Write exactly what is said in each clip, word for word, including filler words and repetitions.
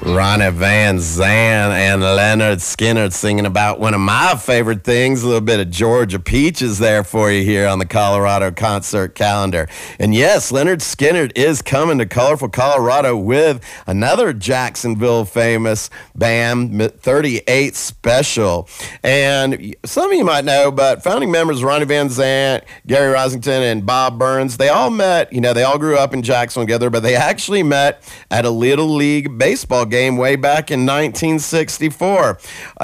Ronnie Van Zant and Leonard Skinner singing about one of my favorite things, a little bit of Georgia Peaches there for you here on the Colorado concert calendar. And yes, Leonard Skinner is coming to Colorful Colorado with another Jacksonville famous band, thirty-eight Special. And some of you might know, but founding members Ronnie Van Zant, Gary Rosington, and Bob Burns, they all met, you know, they all grew up in Jacksonville together, but they actually met at a Little League baseball game way back in nineteen sixty-four.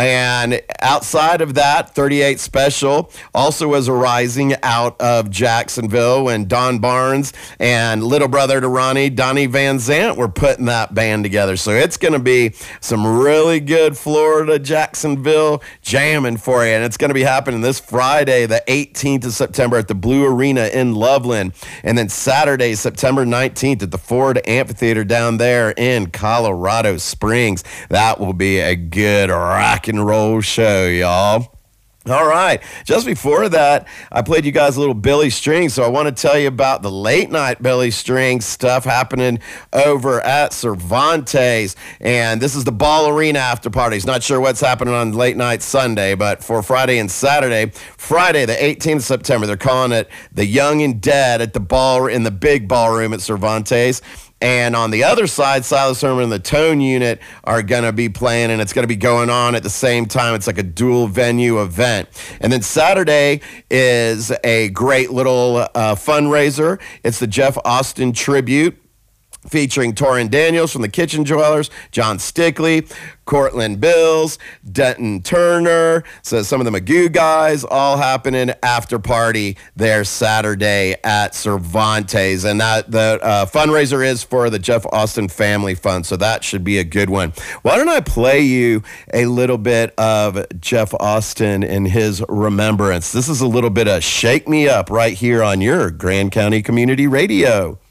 And outside of that, thirty-eight Special also was arising out of Jacksonville when Don Barnes and little brother to Ronnie, Donnie Van Zant, were putting that band together. So it's going to be some really good Florida, Jacksonville jamming for you. And it's going to be happening this Friday, the eighteenth of September at the Blue Arena in Loveland. And then Saturday, September nineteenth at the Ford Amphitheater down there in Colorado Springs. That will be a good rock and roll show, y'all. All right. Just before that, I played you guys a little Billy Strings, so I want to tell you about the late night Billy Strings stuff happening over at Cervantes. And this is the Ball Arena after parties. Not sure what's happening on late night Sunday, but for Friday and Saturday, Friday the eighteenth of September, they're calling it the Young and Dead at the ball in the big ballroom at Cervantes. And on the other side, Silas Herman and the Tone Unit are going to be playing, and it's going to be going on at the same time. It's like a dual venue event. And then Saturday is a great little uh, fundraiser. It's the Jeff Austin Tribute, featuring Torin Daniels from the Kitchen Dwellers, John Stickley, Cortland Bills, Denton Turner, so some of the Magoo guys, all happening after party there Saturday at Cervantes. And that the uh, fundraiser is for the Jeff Austin Family Fund, so that should be a good one. Why don't I play you a little bit of Jeff Austin and his remembrance? This is a little bit of Shake Me Up right here on your Grand County Community Radio.